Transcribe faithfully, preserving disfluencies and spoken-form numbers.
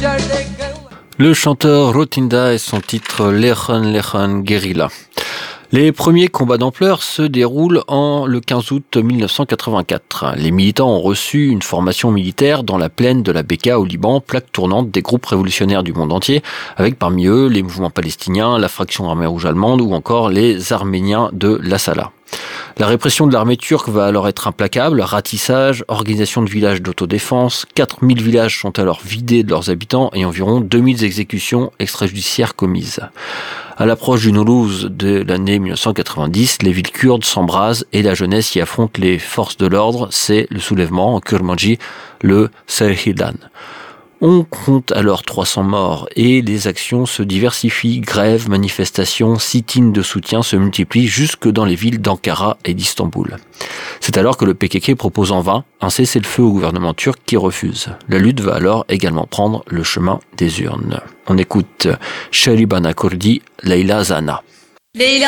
Le chanteur Rotinda et son titre Lehan Lehan Guerrilla. Les premiers combats d'ampleur se déroulent en le quinze août mille neuf cent quatre-vingt-quatre. Les militants ont reçu une formation militaire dans la plaine de la Bekaa au Liban, plaque tournante des groupes révolutionnaires du monde entier, avec parmi eux les mouvements palestiniens, la fraction armée rouge allemande ou encore les Arméniens de l'Assala. La répression de l'armée turque va alors être implacable, ratissage, organisation de villages d'autodéfense, quatre mille villages sont alors vidés de leurs habitants et environ deux mille exécutions extrajudiciaires commises. À l'approche du Nowruz de l'année mille neuf cent quatre-vingt-dix, les villes kurdes s'embrasent et la jeunesse y affronte les forces de l'ordre, c'est le soulèvement en Kurmanji, le Serhidan. On compte alors trois cents morts et les actions se diversifient, grèves, manifestations, sit-ins de soutien se multiplient jusque dans les villes d'Ankara et d'Istanbul. C'est alors que le P K K propose en vain un cessez-le-feu au gouvernement turc qui refuse. La lutte va alors également prendre le chemin des urnes. On écoute Sheribana Kurdi, Leila Zana.